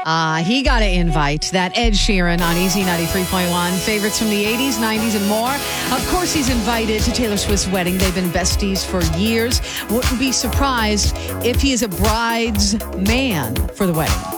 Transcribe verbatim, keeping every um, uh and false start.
Uh, he got an invite. That Ed Sheeran on Easy ninety-three point one. Favorites from the eighties, nineties, and more. Of course, he's invited to Taylor Swift's wedding. They've been besties for years. Wouldn't be surprised if he is a bride's man for the wedding.